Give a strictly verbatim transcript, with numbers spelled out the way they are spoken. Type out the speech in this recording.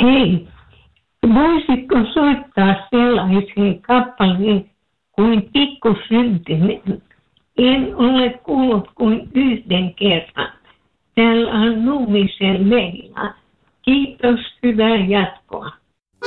Hei, voisitko soittaa sellaisen kappaleen kuin Pikkusyntinen? En ole kuullut kuin yhden kerran. Täällä on Nummisen Leila. Kiitos, hyvää jatkoa.